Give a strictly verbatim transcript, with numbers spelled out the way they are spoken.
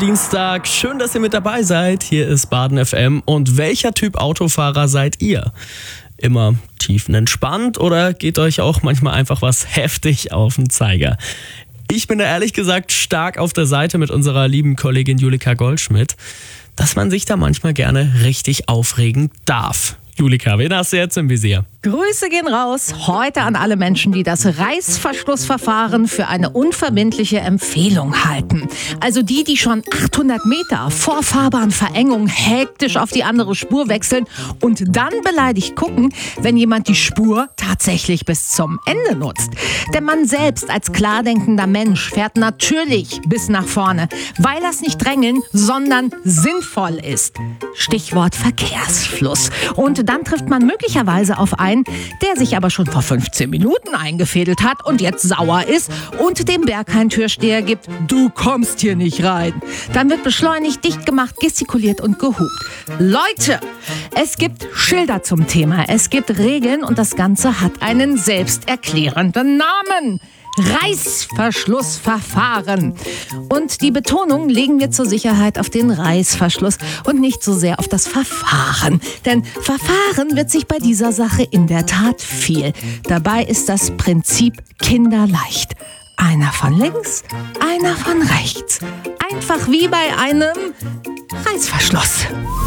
Dienstag. Schön, dass ihr mit dabei seid. Hier ist Baden F M. Und welcher Typ Autofahrer seid ihr? Immer tiefenentspannt oder geht euch auch manchmal einfach was heftig auf den Zeiger? Ich bin da ehrlich gesagt stark auf der Seite mit unserer lieben Kollegin Julika Goldschmidt, dass man sich da manchmal gerne richtig aufregen darf. Julika, wen hast du jetzt im Visier? Grüße gehen raus heute an alle Menschen, die das Reißverschlussverfahren für eine unverbindliche Empfehlung halten. Also die, die schon achthundert Meter vor Fahrbahnverengung hektisch auf die andere Spur wechseln und dann beleidigt gucken, wenn jemand die Spur tatsächlich bis zum Ende nutzt. Denn man selbst als klar denkender Mensch fährt natürlich bis nach vorne, weil das nicht drängeln, sondern sinnvoll ist. Stichwort Verkehrsfluss. Und dann trifft man möglicherweise auf einen, der sich aber schon vor fünfzehn Minuten eingefädelt hat und jetzt sauer ist und dem Berghain-Türsteher gibt, du kommst hier nicht rein. Dann wird beschleunigt, dicht gemacht, gestikuliert und gehupt. Leute, es gibt Schilder zum Thema, es gibt Regeln und das Ganze hat einen selbsterklärenden Namen. Reißverschlussverfahren. Und die Betonung legen wir zur Sicherheit auf den Reißverschluss und nicht so sehr auf das Verfahren. Denn Verfahren wird sich bei dieser Sache in der Tat viel. Dabei ist das Prinzip kinderleicht. Einer von links, einer von rechts. Einfach wie bei einem Reißverschluss.